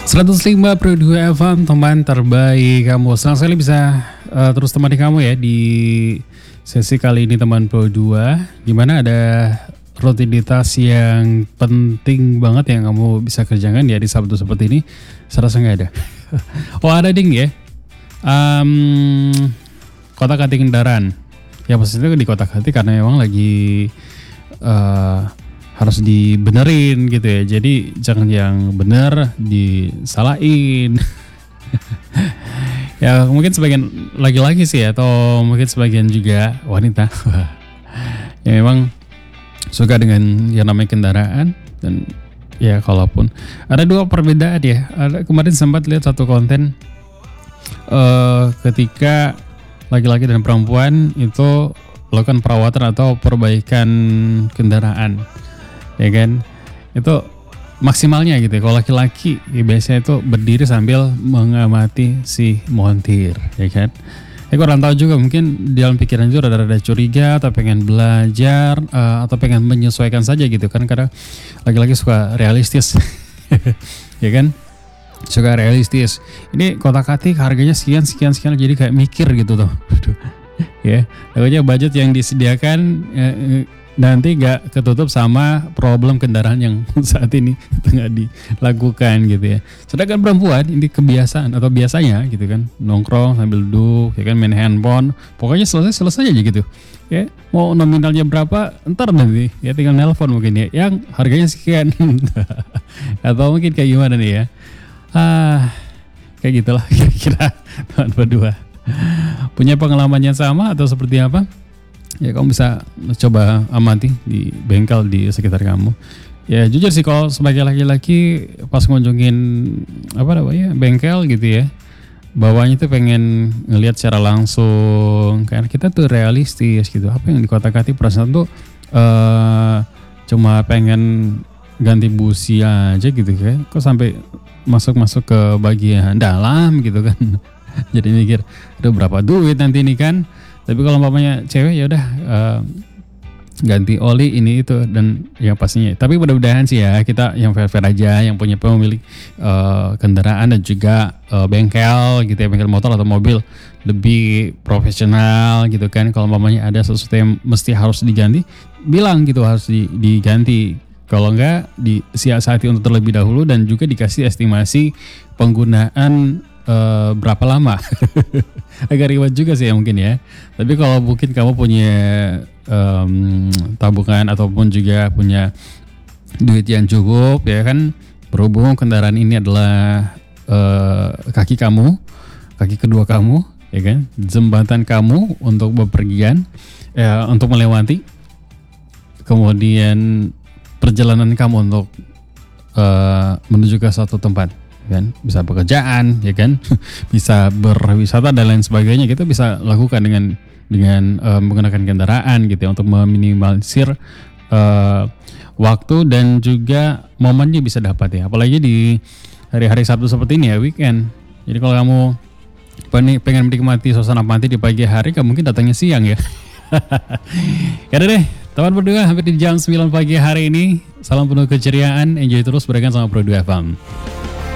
105.2 FM, teman terbaik kamu. Senang sekali bisa terus temani kamu ya di sesi kali ini, teman Pro 2, dimana ada rutinitas yang penting banget yang kamu bisa kerjakan ya di Sabtu seperti ini. Saya rasa nggak ada. Oh, ada ding ya. Kotak-katik kendaraan. Ya maksudnya di kotak-katik karena memang lagi harus dibenerin gitu ya. Jadi jangan yang bener disalahin. Ya mungkin sebagian laki-laki sih ya, atau mungkin sebagian juga wanita. Ya memang suka dengan yang namanya kendaraan. Dan ya kalaupun ada dua perbedaan ya. Kemarin sempat lihat satu konten ketika laki-laki dan perempuan itu melakukan perawatan atau perbaikan kendaraan, ya kan? Itu maksimalnya gitu ya. Kalau laki-laki ya biasanya itu berdiri sambil mengamati si montir, ya kan? Kurang tahu juga, mungkin di dalam pikiran juga rada-rada curiga atau pengen belajar atau pengen menyesuaikan saja gitu kan, karena laki-laki suka realistis. Ya kan? Suka realistis. Ini kotak-katik harganya sekian jadi kayak mikir gitu tuh. Ya, takutnya budget yang disediakan nanti gak ketutup sama problem kendaraan yang saat ini tengah dilakukan gitu ya. Sedangkan perempuan ini kebiasaan atau biasanya gitu kan, nongkrong sambil duduk ya kan, main handphone, pokoknya selesai aja gitu ya. Mau nominalnya berapa ntar nanti ya, tinggal nelpon mungkin ya yang harganya sekian. Atau mungkin kayak gimana nih ya, kayak gitulah kira-kira teman berdua. Punya pengalaman yang sama atau seperti apa? Ya kamu bisa coba amati di bengkel di sekitar kamu. Ya jujur sih, kalau sebagai laki-laki pas ngunjungin bengkel gitu ya, bawahnya tuh pengen ngelihat secara langsung, karena kita tuh realistis gitu. Apa yang di kotak-katik perasaan tuh cuma pengen ganti busi aja gitu kan, kok sampai masuk ke bagian dalam gitu kan. Jadi mikir, aduh berapa duit nanti ini kan. Tapi kalau umpamanya cewek ya udah ganti oli ini itu dan yang pastinya. Tapi mudah-mudahan sih ya kita yang fair-fair aja, yang punya pemilik kendaraan dan juga bengkel gitu ya, bengkel motor atau mobil, lebih profesional gitu kan. Kalau umpamanya ada sesuatu yang mesti harus diganti, bilang gitu harus diganti. Kalau enggak disiasati untuk terlebih dahulu dan juga dikasih estimasi penggunaan berapa lama. Agak ribet juga sih ya mungkin ya. Tapi kalau mungkin kamu punya tabungan ataupun juga punya duit yang cukup ya kan, berhubung kendaraan ini adalah kaki kedua kamu ya kan, jembatan kamu untuk bepergian, untuk melewati, kemudian perjalanan kamu untuk menuju ke suatu tempat kan, bisa pekerjaan ya kan, bisa berwisata dan lain sebagainya, kita bisa lakukan dengan menggunakan kendaraan gitu ya, untuk meminimalisir waktu dan juga momennya bisa dapat ya, apalagi di hari-hari Sabtu seperti ini ya, weekend. Jadi kalau kamu pengen menikmati suasana pantai di pagi hari, kamu mungkin datangnya siang ya. Karena deh teman berdua, hampir di jam 9 pagi hari ini. Salam penuh keceriaan, enjoy terus berekan sama Pro 2 FM.